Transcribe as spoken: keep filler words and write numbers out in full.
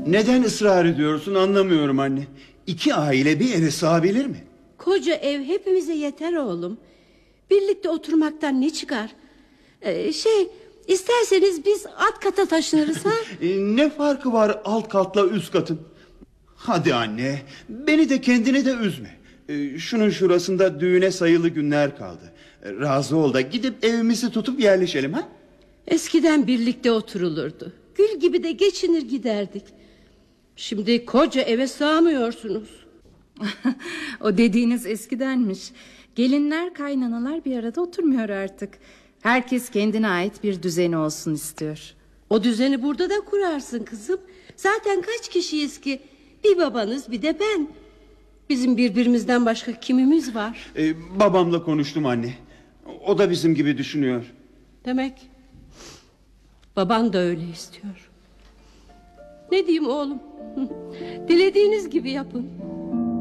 Neden ısrar ediyorsun anlamıyorum anne. İki aile bir eve sığabilir mi? Koca ev hepimize yeter oğlum. Birlikte oturmaktan ne çıkar? Ee, şey isterseniz biz alt kata taşınırız ha? E, ne farkı var alt katla üst katın? Hadi anne, beni de kendini de üzme. E, şunun şurasında düğüne sayılı günler kaldı. E, razı ol da gidip evimizi tutup yerleşelim ha? Eskiden birlikte oturulurdu. Gül gibi de geçinir giderdik. Şimdi koca eve sığamıyorsunuz. O dediğiniz eskidenmiş. Gelinler, kaynanalar bir arada oturmuyor artık. Herkes kendine ait bir düzeni olsun istiyor. O düzeni burada da kurarsın kızım. Zaten kaç kişiyiz ki? Bir babanız bir de ben. Bizim birbirimizden başka kimimiz var? Ee, babamla konuştum anne. O da bizim gibi düşünüyor. Demek baban da öyle istiyor. Ne diyeyim oğlum? Dilediğiniz gibi yapın.